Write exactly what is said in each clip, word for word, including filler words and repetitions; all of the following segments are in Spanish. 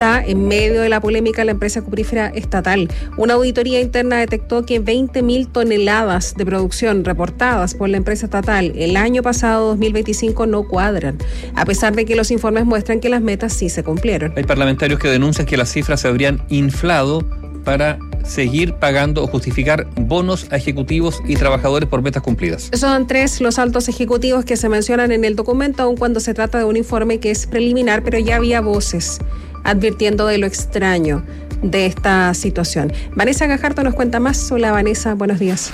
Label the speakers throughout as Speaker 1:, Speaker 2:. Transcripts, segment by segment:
Speaker 1: está en medio de la polémica la empresa cuprífera estatal. Una auditoría interna detectó que veinte mil toneladas de producción reportadas por la empresa estatal el año pasado, dos mil veinticinco, no cuadran, a pesar de que los informes muestran que las metas sí se cumplieron.
Speaker 2: Hay parlamentarios que denuncian que las cifras se habrían inflado para seguir pagando o justificar bonos a ejecutivos y trabajadores por metas cumplidas.
Speaker 1: Son tres los altos ejecutivos que se mencionan en el documento, aun cuando se trata de un informe que es preliminar, pero ya había voces advirtiendo de lo extraño de esta situación. Vanessa Gajardo nos cuenta más. Hola Vanessa, buenos días.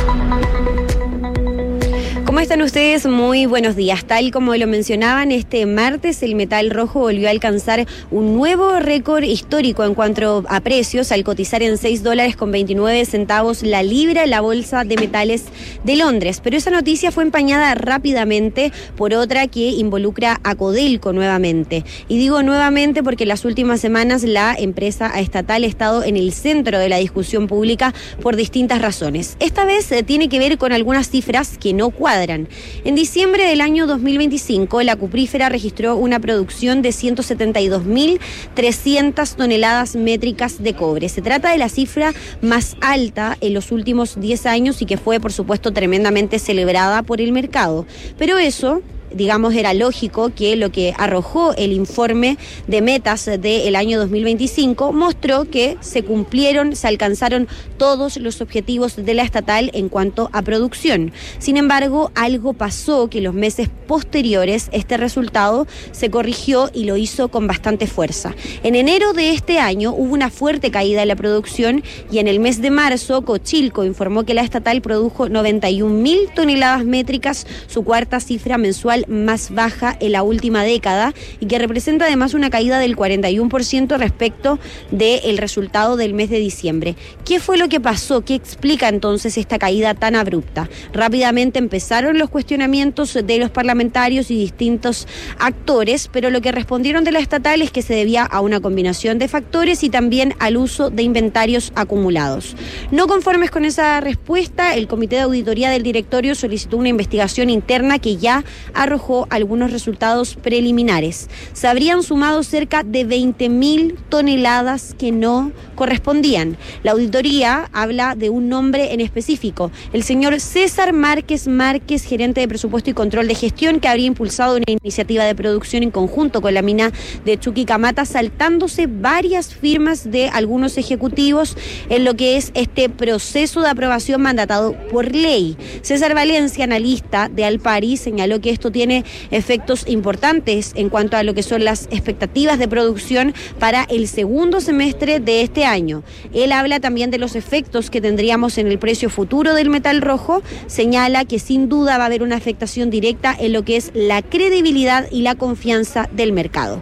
Speaker 3: ¿Cómo están ustedes? Muy buenos días. Tal como lo mencionaban, este martes el metal rojo volvió a alcanzar un nuevo récord histórico en cuanto a precios, al cotizar en seis dólares con veintinueve centavos la libra en la bolsa de metales de Londres. Pero esa noticia fue empañada rápidamente por otra que involucra a Codelco nuevamente. Y digo nuevamente porque en las últimas semanas la empresa estatal ha estado en el centro de la discusión pública por distintas razones. Esta vez eh, tiene que ver con algunas cifras que no cuadran. En diciembre del año dos mil veinticinco, la cuprífera registró una producción de ciento setenta y dos mil trescientas toneladas métricas de cobre. Se trata de la cifra más alta en los últimos diez años y que fue, por supuesto, tremendamente celebrada por el mercado. Pero eso, digamos, era lógico que lo que arrojó el informe de metas del año dos mil veinticinco mostró que se cumplieron, se alcanzaron todos los objetivos de la estatal en cuanto a producción. Sin embargo, algo pasó que los meses posteriores este resultado se corrigió y lo hizo con bastante fuerza. En enero de este año hubo una fuerte caída en la producción y en el mes de marzo Cochilco informó que la estatal produjo noventa y un mil toneladas métricas, su cuarta cifra mensual más baja en la última década y que representa además una caída del cuarenta y uno por ciento respecto del resultado del mes de diciembre. ¿Qué fue lo que pasó? ¿Qué explica entonces esta caída tan abrupta? Rápidamente empezaron los cuestionamientos de los parlamentarios y distintos actores, pero lo que respondieron de la estatal es que se debía a una combinación de factores y también al uso de inventarios acumulados. No conformes con esa respuesta, el Comité de Auditoría del Directorio solicitó una investigación interna que ya arrojó algunos resultados preliminares. Se habrían sumado cerca de veinte mil toneladas que no correspondían. La auditoría habla de un nombre en específico, el señor César Márquez Márquez, gerente de presupuesto y control de gestión, que habría impulsado una iniciativa de producción en conjunto con la mina de Chuquicamata, saltándose varias firmas de algunos ejecutivos en lo que es este proceso de aprobación mandatado por ley. César Valencia, analista de Alpari, señaló que esto tiene efectos importantes en cuanto a lo que son las expectativas de producción para el segundo semestre de este año. Él habla también de los efectos que tendríamos en el precio futuro del metal rojo, señala que sin duda va a haber una afectación directa en lo que es la credibilidad y la confianza del mercado.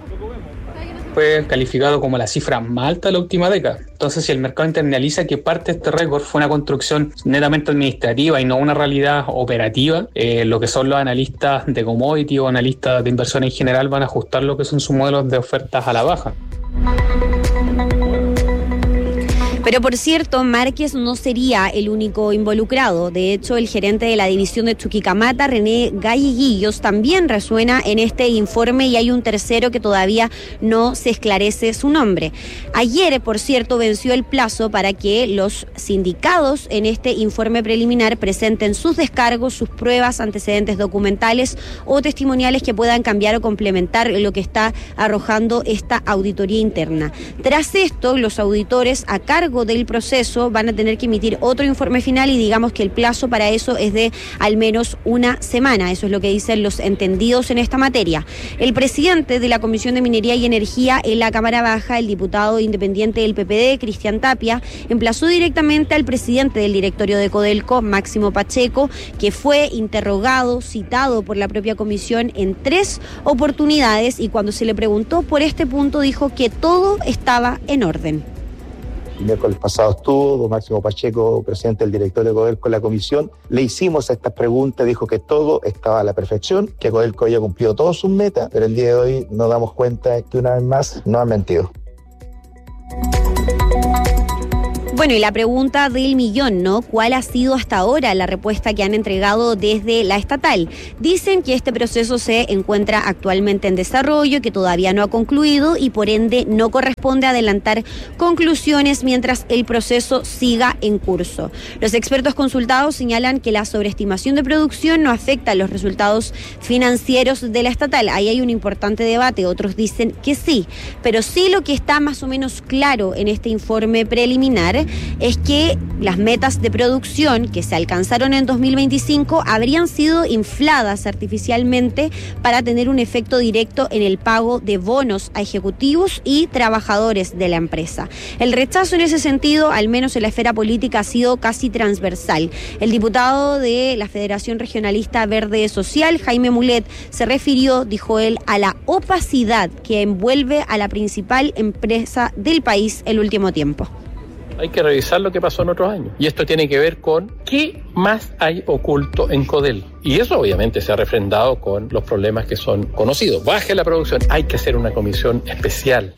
Speaker 4: Fue calificado como la cifra más alta de la última década. Entonces, si el mercado internaliza que parte de este récord fue una construcción netamente administrativa y no una realidad operativa, eh, lo que son los analistas de commodity o analistas de inversión en general van a ajustar lo que son sus modelos de ofertas a la baja.
Speaker 3: Pero por cierto, Márquez no sería el único involucrado. De hecho, el gerente de la división de Chuquicamata, René Galleguillos, también resuena en este informe y hay un tercero que todavía no se esclarece su nombre. Ayer, por cierto, venció el plazo para que los sindicados en este informe preliminar presenten sus descargos, sus pruebas, antecedentes documentales o testimoniales que puedan cambiar o complementar lo que está arrojando esta auditoría interna. Tras esto, los auditores a cargo del proceso van a tener que emitir otro informe final y digamos que el plazo para eso es de al menos una semana. Eso es lo que dicen los entendidos en esta materia. El presidente de la Comisión de Minería y Energía en la Cámara Baja, el diputado independiente del P P D, Cristian Tapia, emplazó directamente al presidente del directorio de Codelco, Máximo Pacheco, que fue interrogado, citado por la propia comisión en tres oportunidades y cuando se le preguntó por este punto dijo que todo estaba en orden.
Speaker 5: El miércoles pasado estuvo don Máximo Pacheco, presidente del directorio de Codelco en la comisión. Le hicimos estas preguntas, dijo que todo estaba a la perfección, que Codelco había cumplido todas sus metas, pero el día de hoy nos damos cuenta que una vez más nos han mentido.
Speaker 3: Bueno, y la pregunta del millón, ¿no? ¿Cuál ha sido hasta ahora la respuesta que han entregado desde la estatal? Dicen que este proceso se encuentra actualmente en desarrollo, que todavía no ha concluido y por ende no corresponde adelantar conclusiones mientras el proceso siga en curso. Los expertos consultados señalan que la sobreestimación de producción no afecta a los resultados financieros de la estatal. Ahí hay un importante debate, otros dicen que sí, pero sí lo que está más o menos claro en este informe preliminar es que las metas de producción que se alcanzaron en dos mil veinticinco habrían sido infladas artificialmente para tener un efecto directo en el pago de bonos a ejecutivos y trabajadores de la empresa. El rechazo en ese sentido, al menos en la esfera política, ha sido casi transversal. El diputado de la Federación Regionalista Verde Social, Jaime Mulet, se refirió, dijo él, a la opacidad que envuelve a la principal empresa del país el último tiempo.
Speaker 6: Hay que revisar lo que pasó en otros años. Y esto tiene que ver con qué más hay oculto en Codel. Y eso obviamente se ha refrendado con los problemas que son conocidos. Baje la producción. Hay que hacer una comisión especial.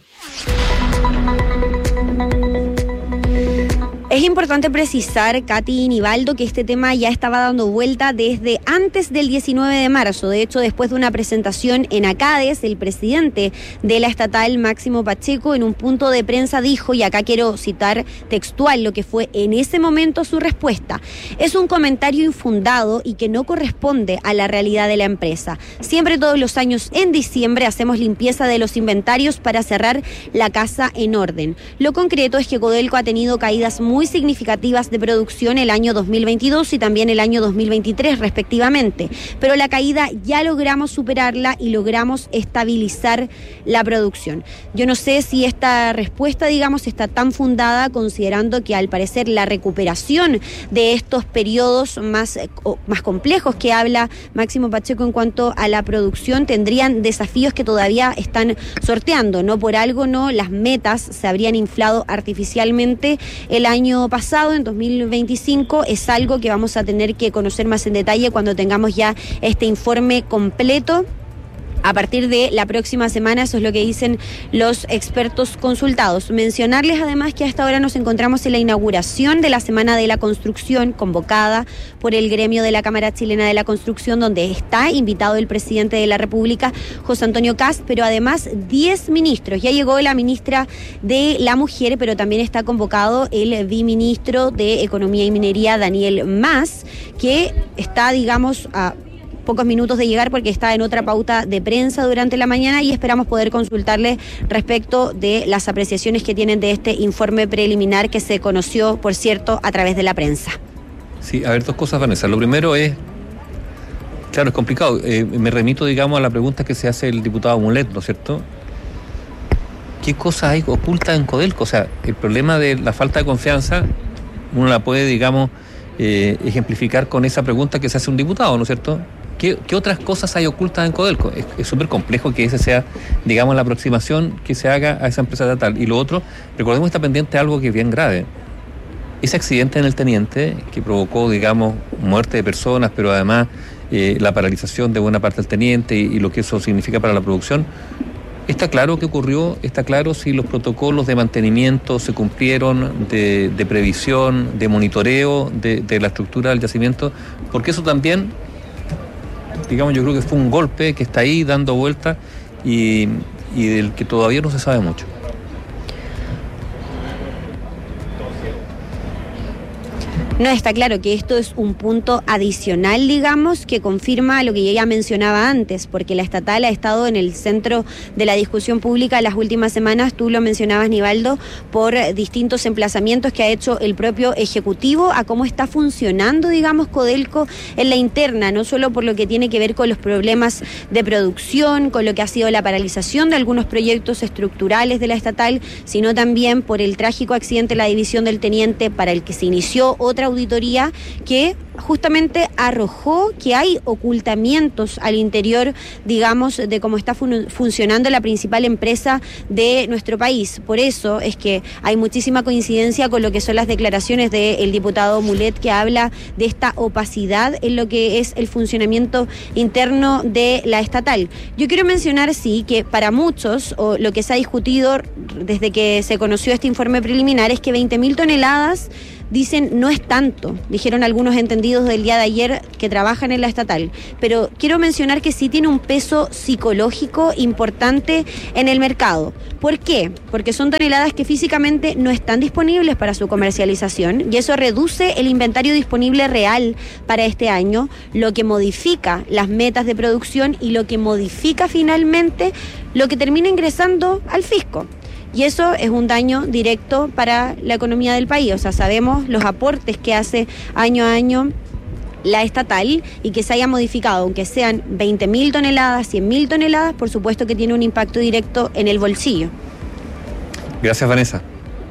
Speaker 3: Es importante precisar, Katy y Nivaldo, que este tema ya estaba dando vuelta desde antes del diecinueve de marzo. De hecho, después de una presentación en ACADES, el presidente de la estatal, Máximo Pacheco, en un punto de prensa dijo, y acá quiero citar textual lo que fue en ese momento su respuesta: es un comentario infundado y que no corresponde a la realidad de la empresa. Siempre todos los años en diciembre hacemos limpieza de los inventarios para cerrar la casa en orden. Lo concreto es que Codelco ha tenido caídas muy muy significativas de producción el año dos mil veintidós y también el año dos mil veintitrés respectivamente, pero la caída ya logramos superarla y logramos estabilizar la producción. Yo no sé si esta respuesta, digamos, está tan fundada, considerando que al parecer la recuperación de estos periodos más, más complejos que habla Máximo Pacheco en cuanto a la producción tendrían desafíos que todavía están sorteando, ¿no? Por algo no, las metas se habrían inflado artificialmente el año pasado, en dos mil veinticinco, es algo que vamos a tener que conocer más en detalle cuando tengamos ya este informe completo. A partir de la próxima semana, eso es lo que dicen los expertos consultados. Mencionarles además que hasta ahora nos encontramos en la inauguración de la Semana de la Construcción, convocada por el gremio de la Cámara Chilena de la Construcción, donde está invitado el presidente de la República, José Antonio Kast, pero además diez ministros. Ya llegó la ministra de la Mujer, pero también está convocado el viceministro de Economía y Minería, Daniel Mas, que está, digamos, a pocos minutos de llegar porque está en otra pauta de prensa durante la mañana, y esperamos poder consultarle respecto de las apreciaciones que tienen de este informe preliminar que se conoció, por cierto, a través de la prensa.
Speaker 2: Sí, a ver, dos cosas, Vanessa. Lo primero es, claro, es complicado. Eh, me remito, digamos, a la pregunta que se hace el diputado Mulet, ¿no es cierto? ¿Qué cosas hay ocultas en Codelco? O sea, el problema de la falta de confianza uno la puede, digamos, eh, ejemplificar con esa pregunta que se hace un diputado, ¿no es cierto? ¿Qué, ¿Qué otras cosas hay ocultas en Codelco? Es súper complejo que esa sea, digamos, la aproximación que se haga a esa empresa estatal. Y lo otro, recordemos que está pendiente algo que es bien grave. Ese accidente en el Teniente, que provocó, digamos, muerte de personas, pero además eh, la paralización de buena parte del Teniente y, y lo que eso significa para la producción, está claro que ocurrió, está claro si los protocolos de mantenimiento se cumplieron, de, de previsión, de monitoreo de, de la estructura del yacimiento, porque eso también, digamos, yo creo que fue un golpe que está ahí dando vueltas y, y del que todavía no se sabe mucho.
Speaker 3: No, está claro que esto es un punto adicional, digamos, que confirma lo que yo ya mencionaba antes, porque la estatal ha estado en el centro de la discusión pública las últimas semanas, tú lo mencionabas, Nivaldo, por distintos emplazamientos que ha hecho el propio Ejecutivo a cómo está funcionando, digamos, Codelco en la interna, no solo por lo que tiene que ver con los problemas de producción, con lo que ha sido la paralización de algunos proyectos estructurales de la estatal, sino también por el trágico accidente de la división del Teniente, para el que se inició otra auditoría que justamente arrojó que hay ocultamientos al interior, digamos, de cómo está fun- funcionando la principal empresa de nuestro país. Por eso es que hay muchísima coincidencia con lo que son las declaraciones del diputado Mulet, que habla de esta opacidad en lo que es el funcionamiento interno de la estatal. Yo quiero mencionar, sí, que para muchos, o lo que se ha discutido desde que se conoció este informe preliminar, es que veinte mil toneladas, dicen, no es tanto, dijeron algunos entendidos del día de ayer que trabajan en la estatal, pero quiero mencionar que sí tiene un peso psicológico importante en el mercado. ¿Por qué? Porque son toneladas que físicamente no están disponibles para su comercialización y eso reduce el inventario disponible real para este año, lo que modifica las metas de producción y lo que modifica finalmente lo que termina ingresando al fisco. Y eso es un daño directo para la economía del país. O sea, sabemos los aportes que hace año a año la estatal y que se haya modificado, aunque sean veinte mil toneladas, cien mil toneladas, por supuesto que tiene un impacto directo en el bolsillo.
Speaker 2: Gracias, Vanessa.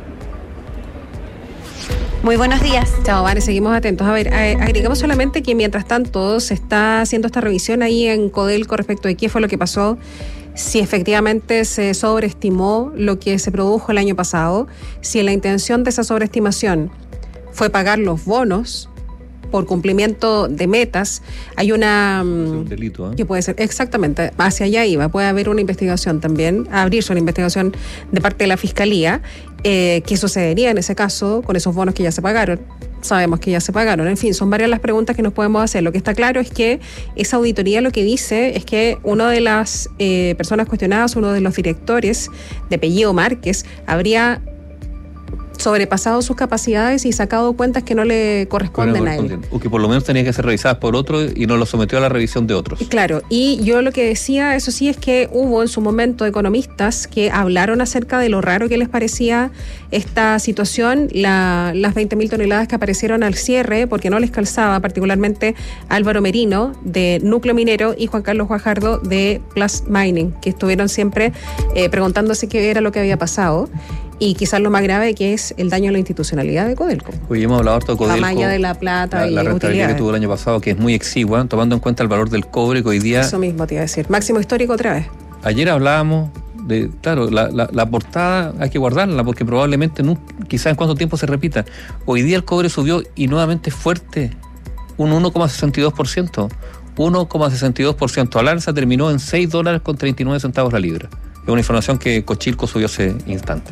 Speaker 3: Muy buenos días.
Speaker 1: Chao, Vane, seguimos atentos. A ver, agregamos solamente que mientras tanto se está haciendo esta revisión ahí en Codelco respecto de qué fue lo que pasó, si efectivamente se sobreestimó lo que se produjo el año pasado, si la intención de esa sobreestimación fue pagar los bonos por cumplimiento de metas. Hay una...
Speaker 2: Un delito, ¿eh?
Speaker 1: Que puede ser, exactamente, hacia allá iba. Puede haber una investigación también, abrirse una investigación de parte de la Fiscalía. Eh, ¿Qué sucedería en ese caso con esos bonos que ya se pagaron? Sabemos que ya se pagaron. En fin, son varias las preguntas que nos podemos hacer. Lo que está claro es que esa auditoría lo que dice es que una de las eh, personas cuestionadas, uno de los directores de apellido Márquez, habría sobrepasado sus capacidades y sacado cuentas que no le corresponden a él.
Speaker 2: O que por lo menos tenía que ser revisadas por otro y no lo sometió a la revisión de otros.
Speaker 1: Claro, y yo lo que decía, eso sí, es que hubo en su momento economistas que hablaron acerca de lo raro que les parecía esta situación, la, las veinte mil toneladas que aparecieron al cierre, porque no les calzaba, particularmente Álvaro Merino, de Núcleo Minero, y Juan Carlos Guajardo, de Plus Mining, que estuvieron siempre eh, preguntándose qué era lo que había pasado. Y quizás lo más grave, que es el daño a la institucionalidad de Codelco.
Speaker 2: Hoy hemos hablado harto de Codelco.
Speaker 1: La malla de la plata
Speaker 2: la,
Speaker 1: y
Speaker 2: la rentabilidad que tuvo el año pasado, que es muy exigua, tomando en cuenta el valor del cobre que hoy día...
Speaker 1: Eso mismo te iba a decir. Máximo histórico otra vez.
Speaker 2: Ayer hablábamos de, claro, la, la, la portada hay que guardarla porque probablemente no, quizás en cuánto tiempo se repita. Hoy día el cobre subió y nuevamente fuerte, un uno coma sesenta y dos por ciento. uno coma sesenta y dos por ciento al alza, terminó en seis dólares con treinta y nueve centavos la libra. Es una información que Cochilco subió hace instantes.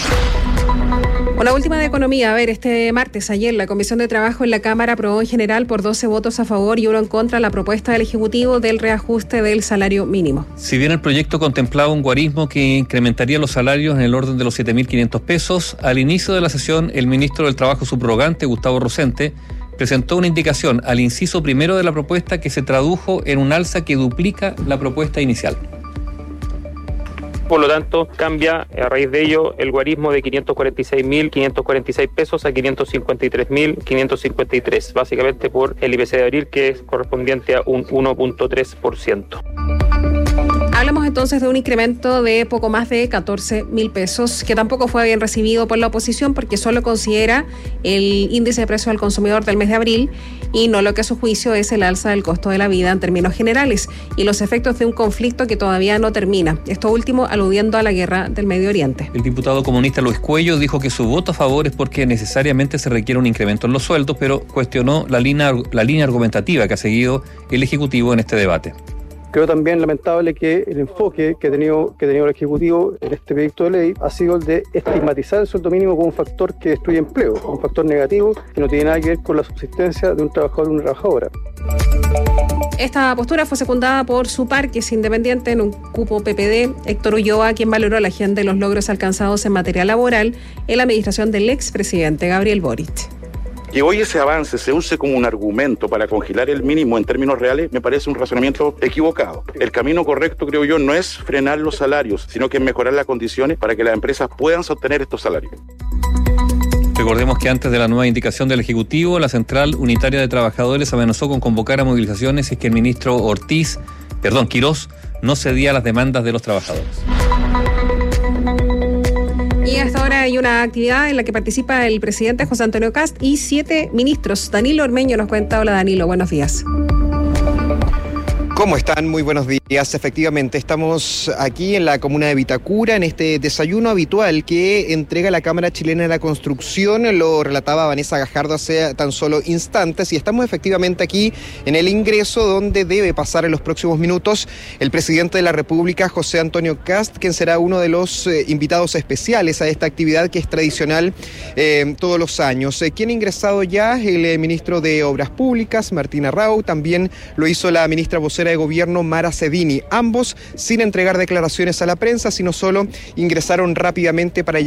Speaker 1: Una última de economía. A ver, este martes, ayer, la Comisión de Trabajo en la Cámara aprobó en general por doce votos a favor y uno en contra la propuesta del Ejecutivo del reajuste del salario mínimo.
Speaker 2: Si bien el proyecto contemplaba un guarismo que incrementaría los salarios en el orden de los siete mil quinientos pesos, al inicio de la sesión, el ministro del Trabajo subrogante, Gustavo Rosente, presentó una indicación al inciso primero de la propuesta que se tradujo en un alza que duplica la propuesta inicial.
Speaker 7: Por lo tanto, cambia a raíz de ello el guarismo de quinientos cuarenta y seis mil quinientos cuarenta y seis pesos a quinientos cincuenta y tres mil quinientos cincuenta y tres, básicamente por el I P C de abril, que es correspondiente a un uno punto tres por ciento.
Speaker 1: Hablamos entonces de un incremento de poco más de catorce mil pesos, que tampoco fue bien recibido por la oposición porque solo considera el índice de precio al consumidor del mes de abril y no lo que a su juicio es el alza del costo de la vida en términos generales y los efectos de un conflicto que todavía no termina. Esto último aludiendo a la guerra del Medio Oriente.
Speaker 2: El diputado comunista Luis Cuello dijo que su voto a favor es porque necesariamente se requiere un incremento en los sueldos, pero cuestionó la línea, la línea argumentativa que ha seguido el Ejecutivo en este debate.
Speaker 8: Creo también lamentable que el enfoque que ha tenido, que ha tenido el Ejecutivo en este proyecto de ley ha sido el de estigmatizar el sueldo mínimo como un factor que destruye empleo, un factor negativo que no tiene nada que ver con la subsistencia de un trabajador o una trabajadora.
Speaker 1: Esta postura fue secundada por su par, que es independiente en un cupo P P D, Héctor Ulloa, quien valoró la agenda de los logros alcanzados en materia laboral en la administración del expresidente Gabriel Boric.
Speaker 9: Que hoy ese avance se use como un argumento para congelar el mínimo en términos reales me parece un razonamiento equivocado. El camino correcto, creo yo, no es frenar los salarios, sino que es mejorar las condiciones para que las empresas puedan sostener estos salarios.
Speaker 2: Recordemos que antes de la nueva indicación del Ejecutivo, la Central Unitaria de Trabajadores amenazó con convocar a movilizaciones si es que el ministro Ortiz, perdón, Quirós, no cedía a las demandas de los trabajadores.
Speaker 1: Y hasta ahora hay una actividad en la que participa el presidente José Antonio Kast y siete ministros. Danilo Ormeño nos cuenta. Hola Danilo, buenos días.
Speaker 10: ¿Cómo están? Muy buenos días. Efectivamente, estamos aquí en la comuna de Vitacura, en este desayuno habitual que entrega la Cámara Chilena de la Construcción. Lo relataba Vanessa Gajardo hace tan solo instantes y estamos efectivamente aquí en el ingreso donde debe pasar en los próximos minutos el presidente de la República, José Antonio Kast, quien será uno de los eh, invitados especiales a esta actividad que es tradicional eh, todos los años. Eh, ¿Quién ha ingresado ya? El eh, ministro de Obras Públicas, Martín Arrau, también lo hizo la ministra vocera de Gobierno, Mara Cedini, ambos sin entregar declaraciones a la prensa, sino solo ingresaron rápidamente para